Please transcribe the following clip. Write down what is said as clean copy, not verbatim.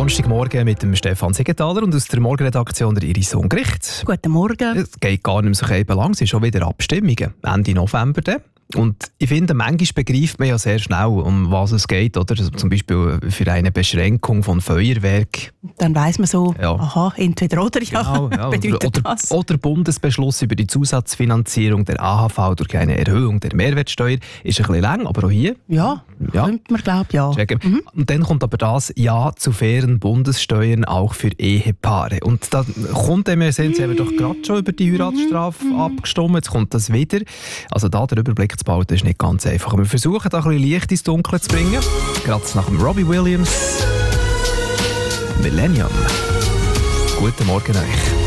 Donnerstagmorgen mit dem Stefan Siegenthaler und aus der Morgenredaktion der Iris Ungericht. Guten Morgen. Es geht gar nicht mehr so eben lang, es sind schon wieder Abstimmungen. Ende November dann. Und ich finde, manchmal begreift man ja sehr schnell, um was es geht. Oder? Also zum Beispiel für eine Beschränkung von Feuerwerk. Dann weiss man so, Ja. Aha, entweder oder, Genau, ja. bedeutet das. Oder Bundesbeschluss über die Zusatzfinanzierung der AHV durch eine Erhöhung der Mehrwertsteuer. Ist ein bisschen lang, aber auch hier. Ja, könnte man glaube ja. Checken. Und dann kommt aber das Ja zu fairen Bundessteuern auch für Ehepaare. Und da kommt dem jetzt haben wir doch gerade schon über die Heiratsstrafe abgestimmt. Jetzt kommt das wieder. Also da der Überblick zu behalten ist nicht ganz einfach. Wir versuchen da ein bisschen Licht ins Dunkle zu bringen. Gerade nach dem Robbie Williams. Millennium. Guten Morgen euch.